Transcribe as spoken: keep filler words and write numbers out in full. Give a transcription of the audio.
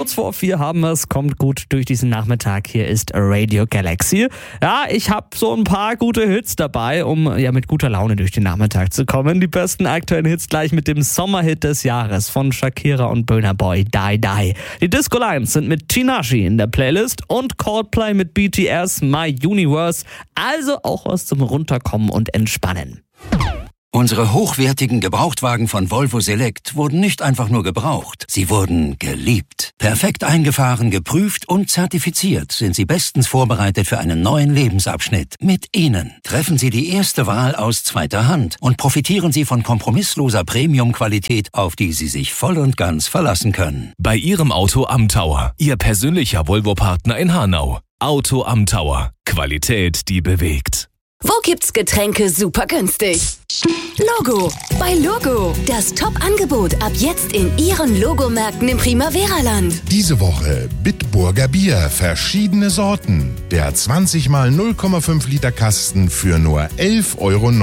Kurz vor vier haben wir es, kommt gut durch diesen Nachmittag. Hier ist Radio Galaxy. Ja, ich habe so ein paar gute Hits dabei, um ja mit guter Laune durch den Nachmittag zu kommen. Die besten aktuellen Hits gleich mit dem Sommerhit des Jahres von Shakira und Burna Boy, Die Die. Die Disco Lines sind mit Tinashe in der Playlist und Coldplay mit B T S, My Universe. Also auch was zum Runterkommen und Entspannen. Unsere hochwertigen Gebrauchtwagen von Volvo Select wurden nicht einfach nur gebraucht, sie wurden geliebt. Perfekt eingefahren, geprüft und zertifiziert sind sie bestens vorbereitet für einen neuen Lebensabschnitt. Mit ihnen treffen Sie die erste Wahl aus zweiter Hand und profitieren Sie von kompromissloser Premium-Qualität, auf die Sie sich voll und ganz verlassen können. Bei Ihrem Auto am Tower, Ihr persönlicher Volvo-Partner in Hanau. Auto am Tower. Qualität, die bewegt. Wo gibt's Getränke super günstig? Logo. Bei Logo. Das Top-Angebot ab jetzt in Ihren Logomärkten im Primavera-Land. Diese Woche Bitburger Bier, verschiedene Sorten. Der zwanzig mal null Komma fünf Liter Kasten für nur elf Euro.